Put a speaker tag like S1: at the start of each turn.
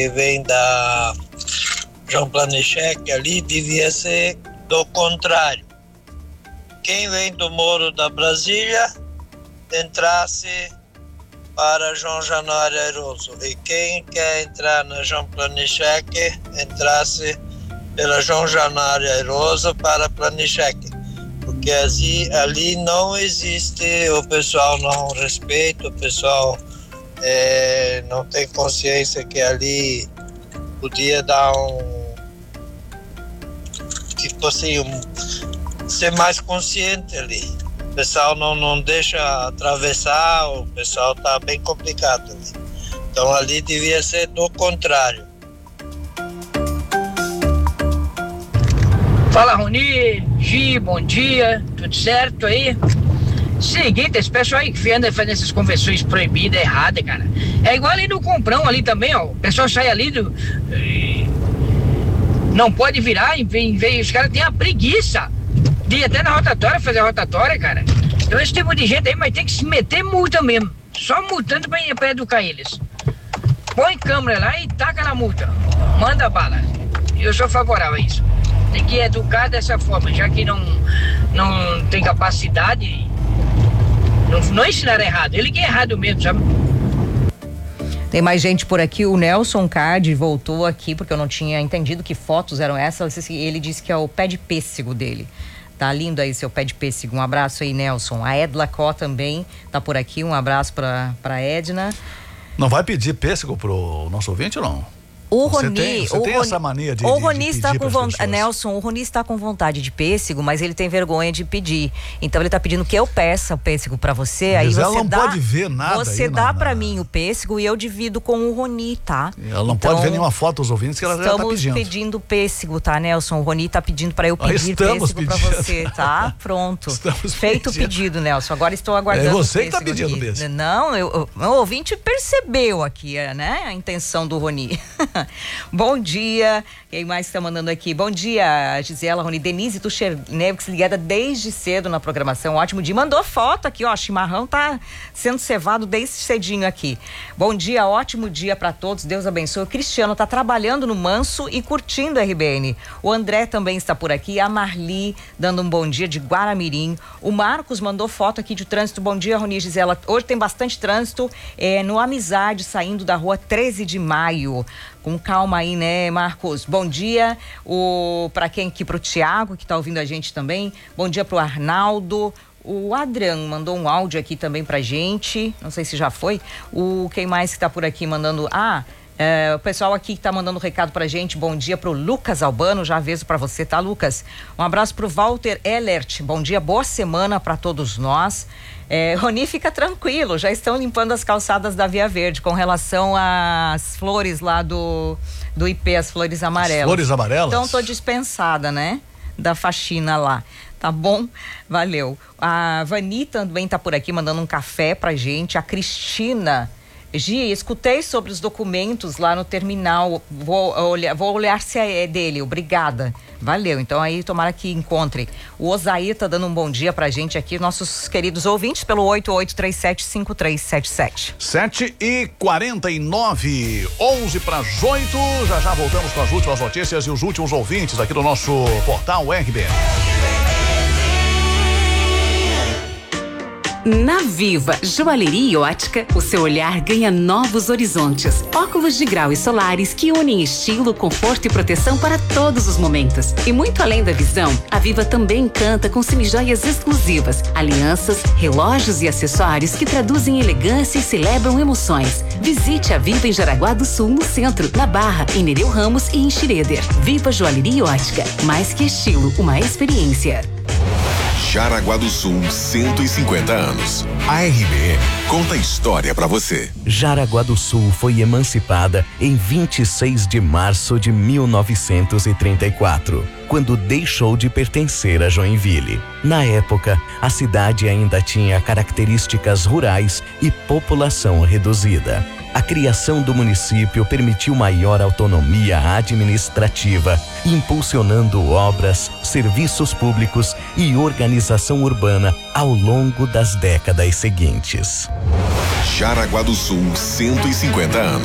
S1: vem da João Planichek ali devia ser do contrário. Quem vem do Morro da Brasília entrasse para João Januário Airoso, e quem quer entrar na João Planichek entrasse pela João Januário Airoso para Planichek, porque ali não existe, o pessoal não respeita, o pessoal não tem consciência que ali podia dar tipo assim, ser mais consciente ali. O pessoal não deixa atravessar, o pessoal tá bem complicado ali. Então ali devia ser do contrário.
S2: Fala, Roni, Gi, bom dia, tudo certo aí? Seguinte, esse pessoal aí que anda fazendo essas convenções proibidas, erradas, cara. É igual ali no Comprão ali também, ó. O pessoal sai ali não pode virar, em vez os caras têm a preguiça de ir até na rotatória, fazer a rotatória, cara. Então esse tipo de gente aí vai ter que se meter multa mesmo. Só multando pra educar eles. Põe câmera lá e taca na multa. Manda bala. Eu sou favorável a isso. Tem que educar dessa forma, já que não tem capacidade, não ensinar errado. Ele que é errado mesmo, sabe?
S3: Tem mais gente por aqui. O Nelson Card voltou aqui porque eu não tinha entendido que fotos eram essas. Ele disse que é o pé de pêssego dele. Tá lindo aí seu pé de pêssego. Um abraço aí, Nelson. A Edla Có também tá por aqui. Um abraço pra Edna.
S4: Não vai pedir pêssego pro nosso ouvinte ou não?
S3: O
S4: Você
S3: Roni,
S4: tem essa mania de
S3: o Roni
S4: de
S3: está
S4: pedir
S3: com vontade, Nelson, o Roni está com vontade de pêssego, mas ele tem vergonha de pedir. Então ele está pedindo que eu peça o pêssego para você. Aí você
S4: não pode ver nada.
S3: Você dá para mim o pêssego e eu divido com o Roni, tá?
S4: Ela não pode ver nenhuma foto dos ouvintes que ela já está pedindo.
S3: Estamos pedindo pêssego, tá, Nelson? O Roni está pedindo para eu pedir pêssego para você, tá? Pronto. Feito o pedido, Nelson. Agora estou aguardando.
S4: É você que está pedindo pêssego.
S3: Não, o ouvinte percebeu aqui, né? A intenção do Roni. Bom dia, quem mais está mandando aqui? Bom dia, Gisela, Roni, Denise Tucherneves, ligada desde cedo na programação, ótimo dia, mandou foto aqui, ó, chimarrão tá sendo cevado desde cedinho aqui. Bom dia, ótimo dia para todos, Deus abençoe. O Cristiano tá trabalhando no Manso e curtindo a RBN. O André também está por aqui, a Marli dando um bom dia de Guaramirim. O Marcos mandou foto aqui de trânsito. Bom dia, Roni, Gisela, hoje tem bastante trânsito no Amizade, saindo da rua 13 de maio. Com calma aí, né, Marcos? Bom dia para quem aqui, pro Tiago, que tá ouvindo a gente também. Bom dia pro Arnaldo. O Adriano mandou um áudio aqui também pra gente. Não sei se já foi. Quem mais que tá por aqui mandando... o pessoal aqui que tá mandando recado pra gente. Bom dia pro Lucas Albano, já aviso pra você, tá, Lucas? Um abraço pro Walter Ellert. Bom dia, boa semana pra todos nós. Roni, fica tranquilo, já estão limpando as calçadas da Via Verde com relação às flores lá do IP, as flores amarelas.
S4: As flores amarelas?
S3: Então tô dispensada, né? Da faxina lá. Tá bom? Valeu. A Vani também tá por aqui mandando um café pra gente. A Cristina... Gi, escutei sobre os documentos lá no terminal, vou olhar se é dele, obrigada. Valeu, então aí tomara que encontre. O Osair tá dando um bom dia pra gente aqui, nossos queridos ouvintes, pelo 88375377.
S4: 7h49, 11:08, já voltamos com as últimas notícias e os últimos ouvintes aqui do nosso portal RBN.
S5: Na Viva Joalheria e Ótica, o seu olhar ganha novos horizontes. Óculos de grau e solares que unem estilo, conforto e proteção para todos os momentos. E muito além da visão, a Viva também encanta com semijoias exclusivas, alianças, relógios e acessórios que traduzem elegância e celebram emoções. Visite a Viva em Jaraguá do Sul, no centro, na Barra, em Nereu Ramos e em Schroeder. Viva Joalheria e Ótica, mais que estilo, uma experiência.
S6: Jaraguá do Sul, 150 anos. A RBN conta a história pra você.
S7: Jaraguá do Sul foi emancipada em 26 de março de 1934, quando deixou de pertencer a Joinville. Na época, a cidade ainda tinha características rurais e população reduzida. A criação do município permitiu maior autonomia administrativa, impulsionando obras, serviços públicos e organização urbana ao longo das décadas seguintes.
S6: Jaraguá do Sul, 150 anos.